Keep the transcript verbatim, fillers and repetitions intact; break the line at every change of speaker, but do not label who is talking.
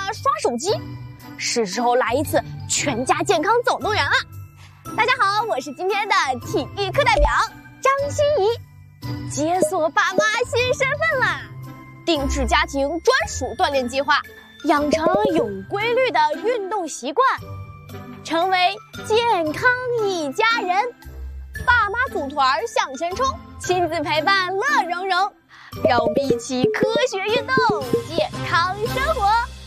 刷手机，是时候来一次全家健康总动员了。大家好，我是今天的体育课代表张欣怡，解锁爸妈新身份啦！定制家庭专属锻炼计划，养成有规律的运动习惯，成为健康一家人。爸妈组团向前冲，亲子陪伴乐融融，让我们一起科学运动，健康生活。